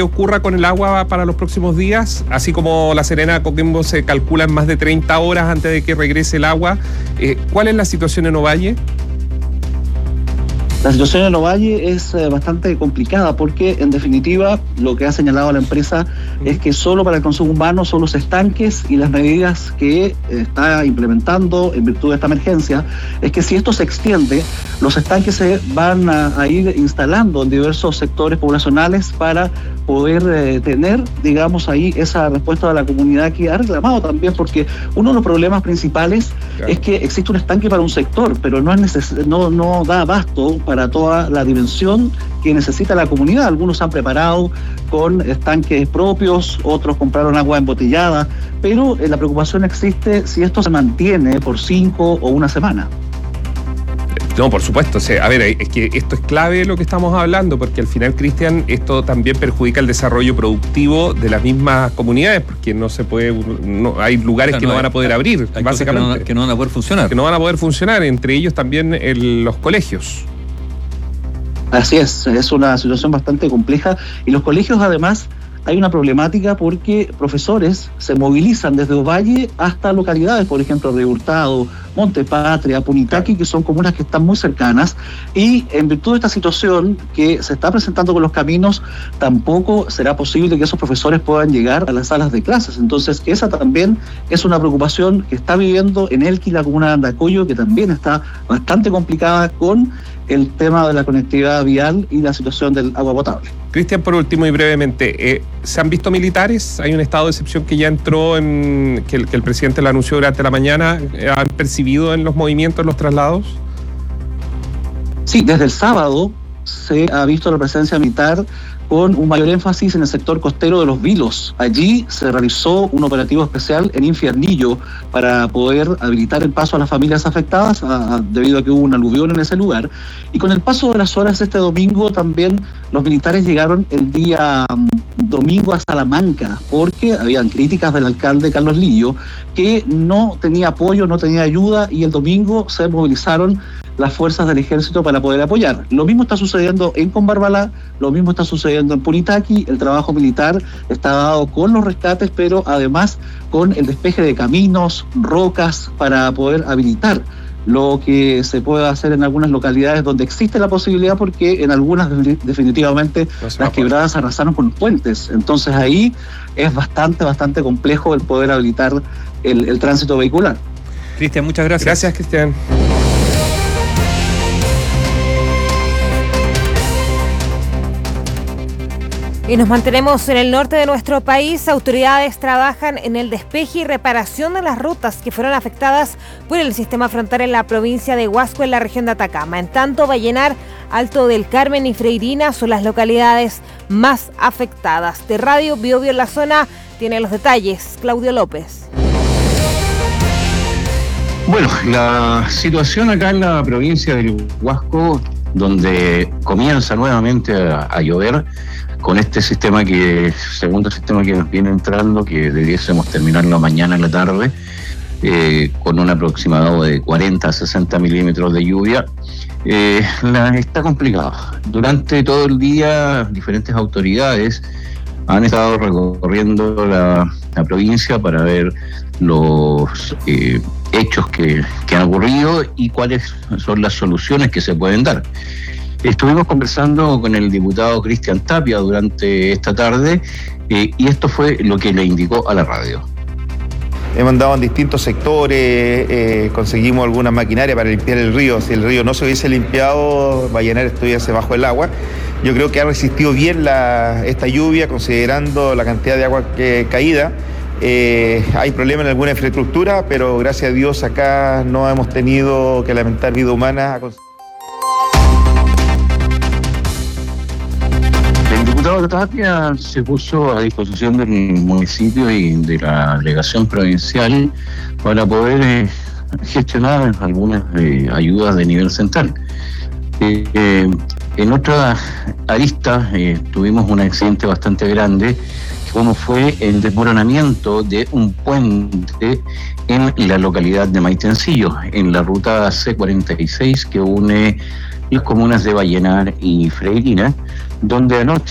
ocurra con el agua para los próximos días? Así como La Serena, Coquimbo se calculan más de 30 horas antes de que regrese el agua. ¿Cuál es la situación en Ovalle? La situación en Ovalle es bastante complicada porque, en definitiva, lo que ha señalado la empresa es que solo para el consumo humano son los estanques, y las medidas que está implementando en virtud de esta emergencia es que si esto se extiende, los estanques se van a ir instalando en diversos sectores poblacionales para poder tener, digamos, ahí esa respuesta de la comunidad que ha reclamado también, porque uno de los problemas principales es que existe un estanque para un sector, pero no da abasto para toda la dimensión que necesita la comunidad. Algunos se han preparado con estanques propios, otros compraron agua embotellada, pero la preocupación existe si esto se mantiene por 5 o una semana. No, por supuesto. A ver, es que esto es clave lo que estamos hablando, porque al final, Cristian, esto también perjudica el desarrollo productivo de las mismas comunidades, porque no se puede, hay lugares que no van a poder abrir, básicamente. Que no van a poder funcionar. Que no van a poder funcionar, entre ellos también los colegios. Así es una situación bastante compleja, y los colegios además hay una problemática porque profesores se movilizan desde Ovalle hasta localidades, por ejemplo, Río Hurtado, Montepatria, Punitaqui, que son comunas que están muy cercanas, y en virtud de esta situación que se está presentando con los caminos, tampoco será posible que esos profesores puedan llegar a las salas de clases. Entonces, esa también es una preocupación que está viviendo en Elqui, la comuna de Andacollo, que también está bastante complicada con el tema de la conectividad vial y la situación del agua potable. Cristian, por último y brevemente, ¿se han visto militares? Hay un estado de excepción que ya entró, que el presidente lo anunció durante la mañana. ¿Han percibido en los movimientos, los traslados? Sí, desde el sábado se ha visto la presencia militar con un mayor énfasis en el sector costero de Los Vilos. Allí se realizó un operativo especial en Infiernillo para poder habilitar el paso a las familias afectadas debido a que hubo un aluvión en ese lugar. Y con el paso de las horas este domingo también los militares llegaron el día domingo a Salamanca, porque habían críticas del alcalde Carlos Lillo que no tenía apoyo, no tenía ayuda, y el domingo se movilizaron las fuerzas del ejército para poder apoyar. Lo mismo está sucediendo en Combarbalá, lo mismo está sucediendo en Punitaqui. El trabajo militar está dado con los rescates, pero además con el despeje de caminos, rocas, para poder habilitar lo que se puede hacer en algunas localidades donde existe la posibilidad, porque en algunas definitivamente las quebradas arrasaron con los puentes. Entonces ahí es bastante complejo el poder habilitar el tránsito vehicular. Cristian, muchas gracias. Gracias, Cristian. Y nos mantenemos en el norte de nuestro país. Autoridades trabajan en el despeje y reparación de las rutas que fueron afectadas por el sistema frontal en la provincia de Huasco, en la región de Atacama. En tanto, Vallenar, Alto del Carmen y Freirina son las localidades más afectadas. De Radio Biobío en la zona tiene los detalles Claudio López. Bueno, la situación acá en la provincia del Huasco, donde comienza nuevamente a llover, con este segundo sistema que nos viene entrando, que debiésemos terminarlo mañana en la tarde, con un aproximado de 40 a 60 milímetros de lluvia, está complicado. Durante todo el día, diferentes autoridades han estado recorriendo la provincia para ver los hechos que han ocurrido y cuáles son las soluciones que se pueden dar. Estuvimos conversando con el diputado Cristian Tapia durante esta tarde, y esto fue lo que le indicó a la radio. Hemos andado en distintos sectores, conseguimos alguna maquinaria para limpiar el río. Si el río no se hubiese limpiado, Vallenar estuviese bajo el agua. Yo creo que ha resistido bien esta lluvia, considerando la cantidad de agua caída. Hay problemas en alguna infraestructura, pero gracias a Dios acá no hemos tenido que lamentar vida humana. El diputado Tapia se puso a disposición del municipio y de la delegación provincial para poder gestionar algunas ayudas de nivel central. En otra arista tuvimos un accidente bastante grande, como fue el desmoronamiento de un puente en la localidad de Maitencillo, en la ruta C46 que une las comunas de Vallenar y Freirina, donde anoche